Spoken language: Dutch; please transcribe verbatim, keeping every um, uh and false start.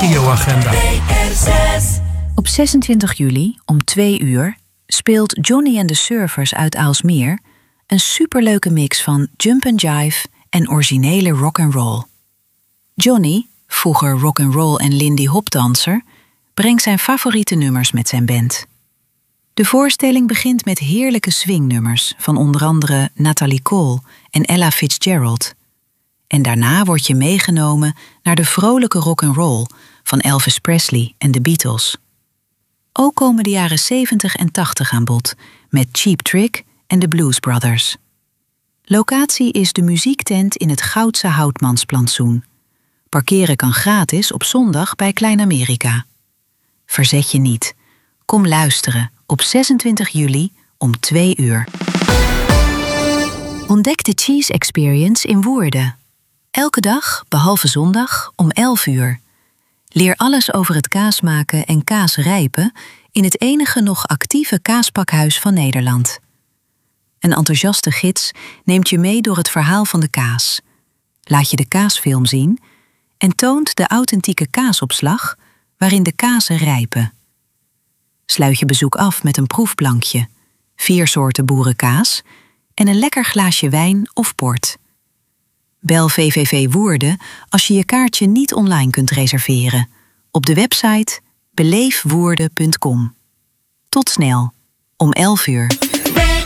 regioagenda. Op zesentwintig juli om twee uur speelt Johnny and the Surfers uit Aalsmeer een superleuke mix van jump and jive en originele rock'n'roll. Johnny, vroeger rock'n'roll en Lindy Hop danser, brengt zijn favoriete nummers met zijn band. De voorstelling begint met heerlijke swingnummers van onder andere Natalie Cole en Ella Fitzgerald. En daarna word je meegenomen naar de vrolijke rock'n'roll van Elvis Presley en de Beatles. Ook komen de jaren zeventig en tachtig aan bod met Cheap Trick en de Blues Brothers. Locatie is de muziektent in het Goudse Houtmansplantsoen. Parkeren kan gratis op zondag bij Klein Amerika. Verzet je niet. Kom luisteren op zesentwintig juli om twee uur. Ontdek de Cheese Experience in Woerden. Elke dag, behalve zondag, om elf uur. Leer alles over het kaasmaken en kaasrijpen in het enige nog actieve kaaspakhuis van Nederland. Een enthousiaste gids neemt je mee door het verhaal van de kaas. Laat je de kaasfilm zien en toont de authentieke kaasopslag waarin de kazen rijpen. Sluit je bezoek af met een proefplankje, vier soorten boerenkaas en een lekker glaasje wijn of port. Bel V V V Woerden als je je kaartje niet online kunt reserveren. Op de website beleef woerden punt com. Tot snel, om elf uur.